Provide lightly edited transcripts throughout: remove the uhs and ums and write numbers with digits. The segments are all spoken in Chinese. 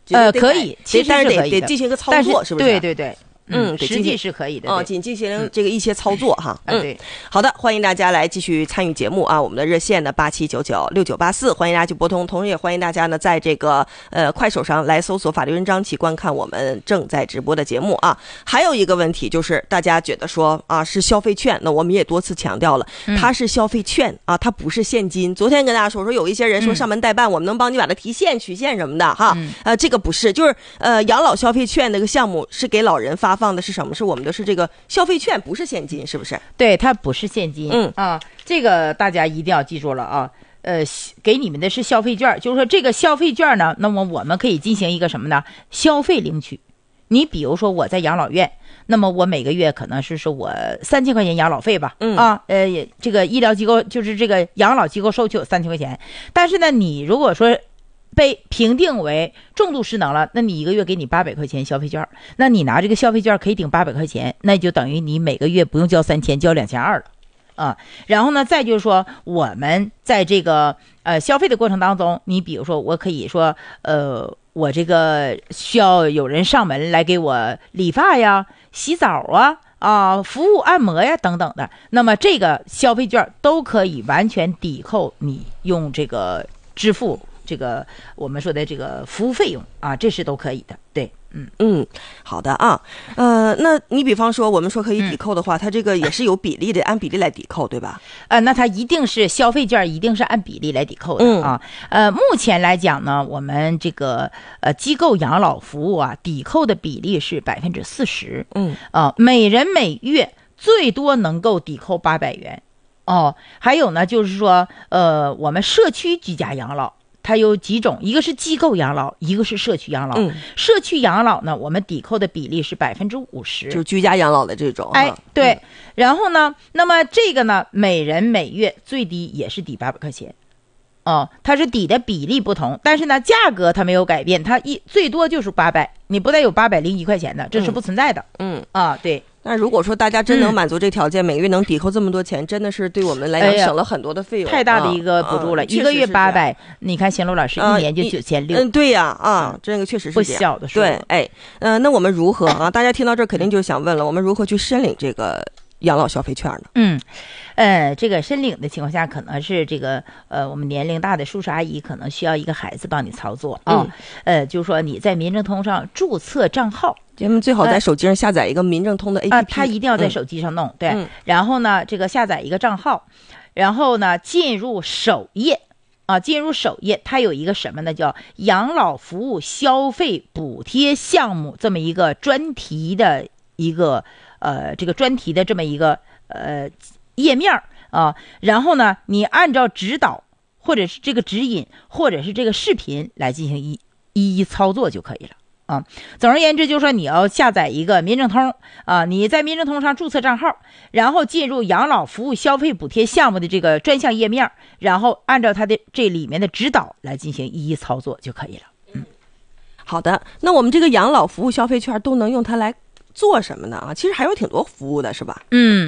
可以，其实但是是可以的， 得进行一个操作，是不是？ 对对对。 实际是可以的仅进行这个一些操作哈。 对， 好的，欢迎大家来继续参与节目啊！我们的热线呢87996984，欢迎大家去拨通，同时也欢迎大家呢在这个快手上来搜索法律人张琪观看我们正在直播的节目啊。还有一个问题就是大家觉得说啊是消费券，那我们也多次强调了，它是消费券啊，它不是现金。昨天跟大家说有一些人说上门代办，我们能帮你把它提现取现什么的哈，这个不是，就是养老消费券那个项目是给老人发放的是什么？是我们的是这个消费券，不是现金，是不是？ 对，它不是现金。这个大家一定要记住了啊。给你们的是消费券，就是说这个消费券呢，那么我们可以进行一个什么呢？消费领取。你比如说我在养老院，那么我每个月可能是说我3000块钱养老费吧，这个医疗机构就是这个养老机构收取我3000块钱，但是呢，你如果说被评定为重度失能了，那你一个月给你800块钱消费券，那你拿这个消费券可以顶800块钱，那就等于你每个月不用交3000，交2200了然后呢，再就是说我们在这个消费的过程当中，你比如说我可以说我这个需要有人上门来给我理发呀、洗澡服务按摩呀等等的，那么这个消费券都可以完全抵扣你用这个支付这个我们说的这个服务费用啊，这是都可以的。对， 好的啊，那你比方说我们说可以抵扣的话，它这个也是有比例的，按比例来抵扣，对吧？ 那它一定是消费券，一定是按比例来抵扣的啊。目前来讲呢，我们这个机构养老服务啊，抵扣的比例是40%，每人每月最多能够抵扣800元。还有呢，就是说我们社区居家养老。它有几种，一个是机构养老，一个是社区养老。社区养老呢，我们抵扣的比例是50%， 就是居家养老的这种。 对。然后呢，那么这个呢，每人每月最低也是抵800块钱。它是抵的比例不同，但是呢，价格它没有改变，它最多就是800，你不得有801块钱的，这是不存在的。对。 那如果说大家真能满足这条件，每个月能抵扣这么多钱，真的是对我们来讲省了很多的费用， 太大的一个补助了。一个月800，你看邢璐老师一年就9600。 对呀，这个确实是不小的数。 对，那我们如何啊？大家听到这儿肯定就想问了，我们如何去申领这个养老消费券呢？ 这个申领的情况下，可能是这个我们年龄大的叔叔阿姨可能需要一个孩子帮你操作就是说你在民政通上注册账号。 咱们最好在手机上下载一个民政通的 APP 他一定要在手机上弄，对。然后呢，这个下载一个账号，然后呢进入首页进入首页，它有一个什么呢？叫养老服务消费补贴项目这么一个专题的一个这个专题的这么一个页面然后呢，你按照指导或者是这个指引或者是这个视频来进行一一操作就可以了。总而言之，就是说你要下载一个民政通你在民政通上注册账号，然后进入养老服务消费补贴项目的这个专项页面，然后按照它的这里面的指导来进行一一操作就可以了。 好的，那我们这个养老服务消费券都能用它来做什么呢？其实还有挺多服务的，是吧？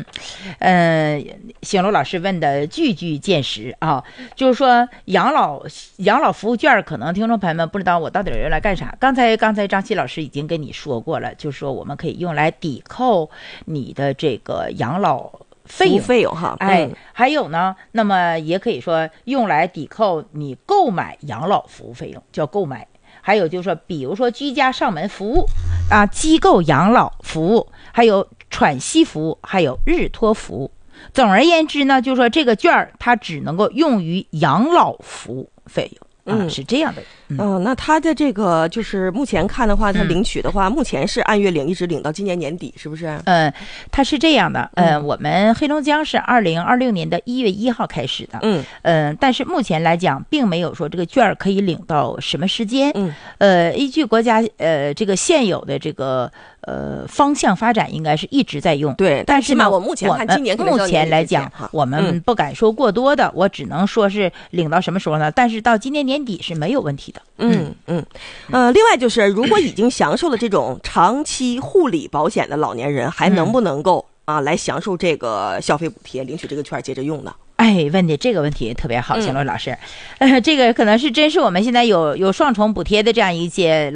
邢璐老师问的句句见实就是说养老服务券，可能听众朋友们不知道我到底用来干啥。刚才张琪老师已经跟你说过了，就是说我们可以用来抵扣你的这个养老费用哈。 还有呢，那么也可以说用来抵扣你购买养老服务费用，叫购买。还有就是说，比如说居家上门服务机构养老服务，还有喘息服务，还有日托服务。总而言之呢，就是说这个券它只能够用于养老服务费用。是这样的。 那他的这个就是目前看的话，他领取的话，目前是按月领，一直领到今年年底，是不是？ 他是这样的。我们黑龙江是2026年的1月1号开始的。但是目前来讲，并没有说这个券可以领到什么时间。依据国家这个现有的这个方向发展，应该是一直在用。 对， 但是呢， 我目前看今年目前来讲，我们不敢说过多的，我只能说是领到什么时候呢？但是到今年年底是没有问题的。 另外就是，如果已经享受了这种长期护理保险的老年人，还能不能够来享受这个消费补贴，领取这个券接着用呢？ 问的这个问题特别好，邢璐老师。这个可能是真是我们现在有双重补贴的这样一些